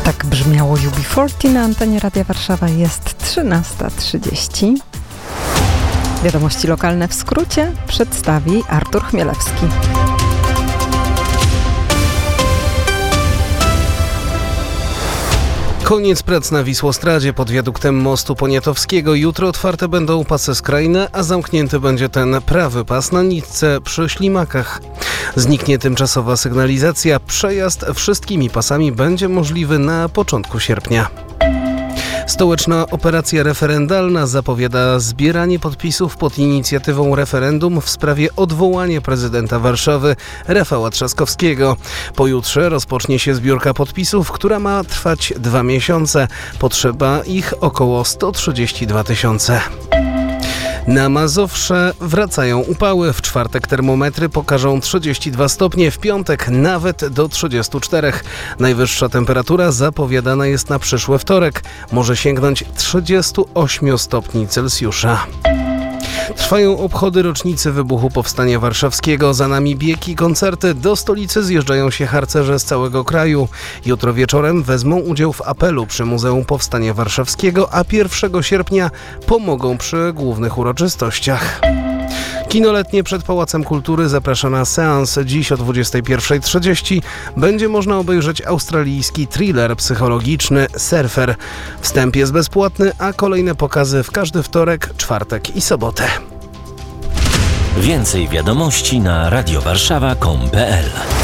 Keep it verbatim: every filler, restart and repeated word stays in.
Tak brzmiało U B czterdzieści na antenie Radia Warszawa. Jest trzynasta trzydzieści. Wiadomości lokalne w skrócie przedstawi Artur Chmielewski. Koniec prac na Wisłostradzie pod wiaduktem mostu Poniatowskiego. Jutro otwarte będą pasy skrajne, a zamknięty będzie ten prawy pas na nitce przy Ślimakach. Zniknie tymczasowa sygnalizacja. Przejazd wszystkimi pasami będzie możliwy na początku sierpnia. Stołeczna operacja referendalna zapowiada zbieranie podpisów pod inicjatywą referendum w sprawie odwołania prezydenta Warszawy Rafała Trzaskowskiego. Pojutrze rozpocznie się zbiórka podpisów, która ma trwać dwa miesiące. Potrzeba ich około sto trzydzieści dwa tysiące. Na Mazowsze wracają upały. W czwartek termometry pokażą trzydzieści dwa stopnie, w piątek nawet do trzydziestu czterech. Najwyższa temperatura zapowiadana jest na przyszły wtorek. Może sięgnąć trzydziestu ośmiu stopni Celsjusza. Trwają obchody rocznicy wybuchu Powstania Warszawskiego. Za nami bieg i koncerty. Do stolicy zjeżdżają się harcerze z całego kraju. Jutro wieczorem wezmą udział w apelu przy Muzeum Powstania Warszawskiego, a pierwszego sierpnia pomogą przy głównych uroczystościach. Kino letnie przed Pałacem Kultury zaprasza na seans. Dziś o dwudziestej pierwszej trzydzieści będzie można obejrzeć australijski thriller psychologiczny Surfer. Wstęp jest bezpłatny, a kolejne pokazy w każdy wtorek, czwartek i sobotę. Więcej wiadomości na radiowarszawa kropka com kropka pe el.